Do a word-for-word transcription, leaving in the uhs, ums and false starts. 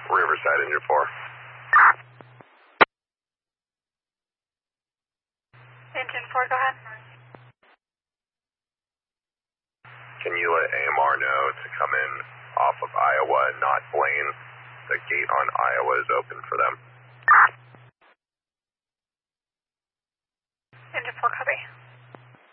Riverside, Engine four. Engine four, go ahead. Can you let A M R know to come in off of Iowa and not Blaine? The gate on Iowa is open for them. Engine four, copy.